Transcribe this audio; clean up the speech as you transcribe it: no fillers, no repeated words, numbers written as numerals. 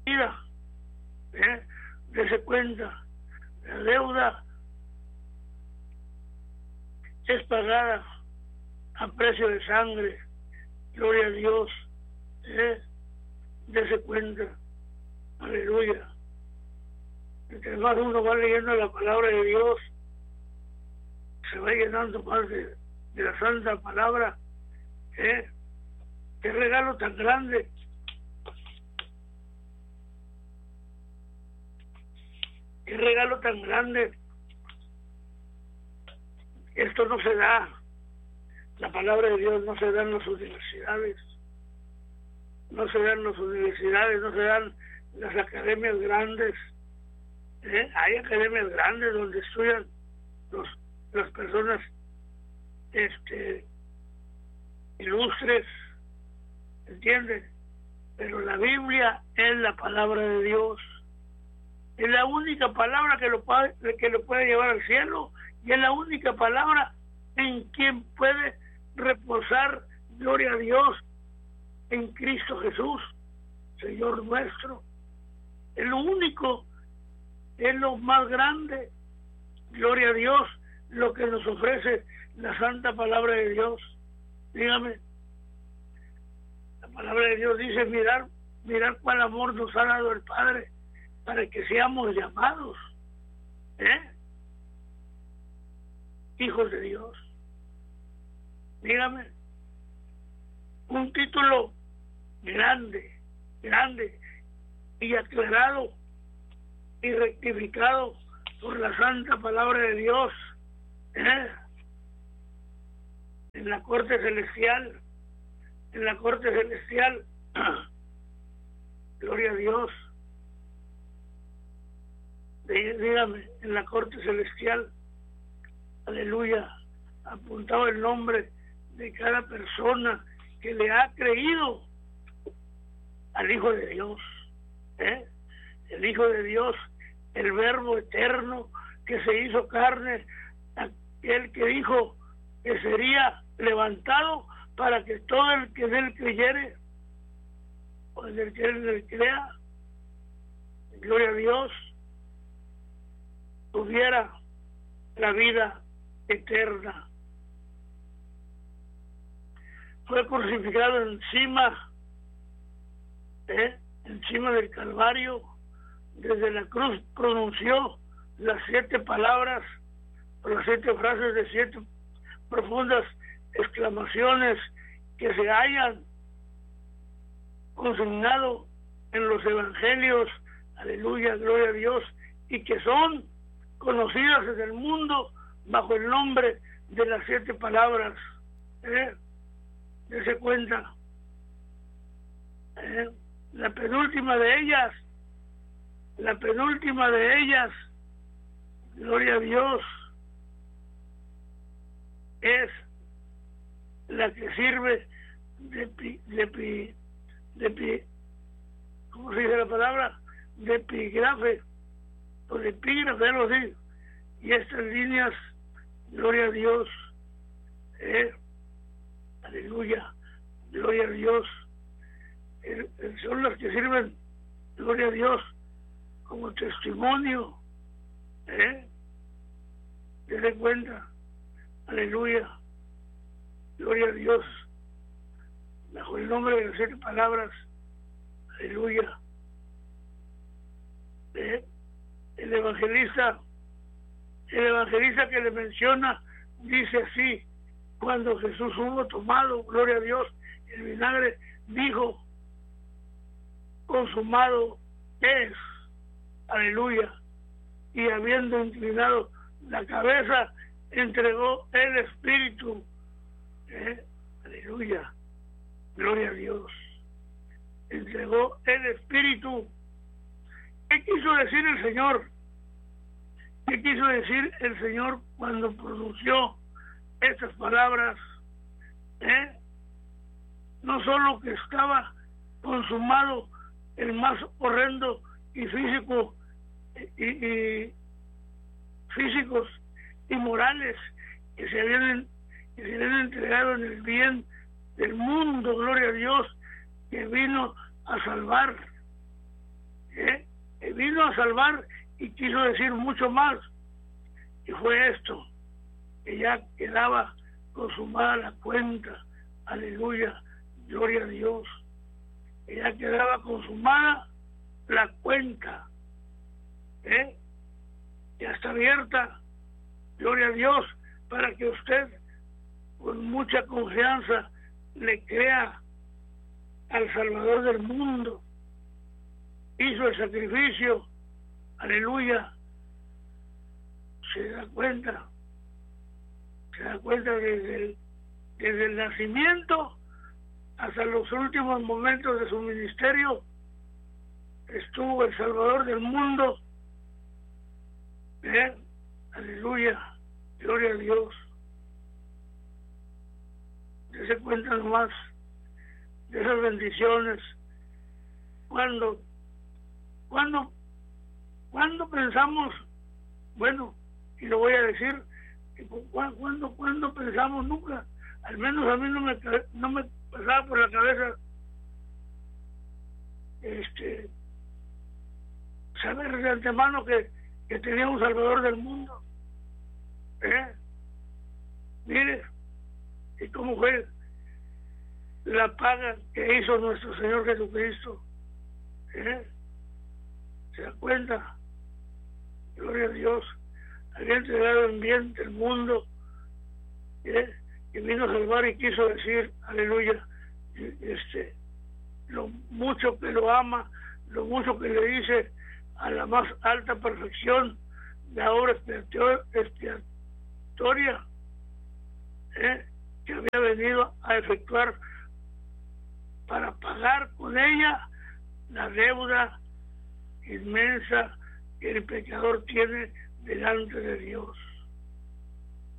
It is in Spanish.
vida. Dese cuenta, la deuda es pagada a precio de sangre. Gloria a Dios. Dese cuenta. Aleluya. Entre más uno va leyendo la palabra de Dios, se va llenando más de la santa palabra. Qué regalo tan grande. Qué regalo tan grande. Esto no se da. La palabra de Dios no se da en las universidades. No se dan en las universidades, no se dan en las academias grandes. Hay academias grandes donde estudian las personas ilustres, ¿entiendes? Pero la Biblia es la palabra de Dios. Es la única palabra que lo puede llevar al cielo, y es la única palabra en quien puede reposar, gloria a Dios, en Cristo Jesús, Señor nuestro. Es lo único, es lo más grande, gloria a Dios, lo que nos ofrece la santa palabra de Dios. Dígame, la palabra de Dios dice: mirar cuál amor nos ha dado el Padre para que seamos llamados hijos de Dios. Dígame, un título grande y aclarado y rectificado por la santa palabra de Dios, en la corte celestial, gloria a Dios. Dígame, en la corte celestial, aleluya, apuntado el nombre de cada persona que le ha creído al Hijo de Dios, el Hijo de Dios, el Verbo eterno que se hizo carne, aquel que dijo que sería levantado para que todo el que en él creyere, o el que en él crea, gloria a Dios, tuviera la vida eterna. Fue crucificado encima del Calvario. Desde la cruz pronunció las 7 palabras, o las 7 frases de 7 profundas exclamaciones que se hayan consignado en los evangelios, aleluya, gloria a Dios, y que son conocidas en el mundo bajo el nombre de las 7 palabras. Dese cuenta. La penúltima de ellas, gloria a Dios, es la que sirve ¿cómo se dice la palabra? De epígrafe, o de epígrafe, lo digo. Y estas líneas, gloria a Dios, aleluya, gloria a Dios, son las que sirven, gloria a Dios, como testimonio, se cuenta, aleluya, gloria a Dios, bajo el nombre de las 7 palabras, aleluya. El evangelista que le menciona dice así: cuando Jesús hubo tomado, gloria a Dios, el vinagre, dijo: consumado es, aleluya, y habiendo inclinado la cabeza, entregó el Espíritu, aleluya, gloria a Dios, entregó el Espíritu. ¿Qué quiso decir el Señor? ¿Qué quiso decir el Señor cuando pronunció estas palabras? No solo que estaba consumado el más horrendo y físico y físicos y morales que se habían entregado en el bien del mundo, gloria a Dios, que vino a salvar, Él vino a salvar y quiso decir mucho más. Y fue esto, que ya quedaba consumada la cuenta. Aleluya, gloria a Dios. Que ya quedaba consumada la cuenta. Ya está abierta, gloria a Dios, para que usted con mucha confianza le crea al Salvador del mundo. Hizo el sacrificio, aleluya. Se da cuenta desde el nacimiento hasta los últimos momentos de su ministerio estuvo el Salvador del mundo. Aleluya, gloria a Dios. Se cuenta nomás de esas bendiciones. Cuando pensamos, bueno, y lo voy a decir, cuando pensamos nunca, al menos a mí no me pasaba por la cabeza saber de antemano que tenía un Salvador del mundo. Mire, y cómo fue la paga que hizo nuestro Señor Jesucristo. ¿Se da cuenta? Gloria a Dios. Había entregado en bien del mundo, que vino a salvar y quiso decir, aleluya, lo mucho que lo ama, lo mucho que le dice a la más alta perfección, la obra expiatoria, que había venido a efectuar para pagar con ella la deuda inmensa que el pecador tiene delante de Dios.